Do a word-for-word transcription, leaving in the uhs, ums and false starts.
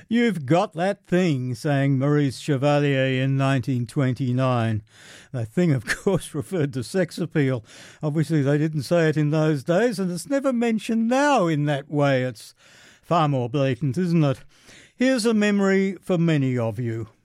You've got that thing, sang Maurice Chevalier in nineteen twenty-nine. That thing, of course, referred to sex appeal. Obviously, they didn't say it in those days, and it's never mentioned now in that way. It's far more blatant, isn't it? Here's a memory for many of you.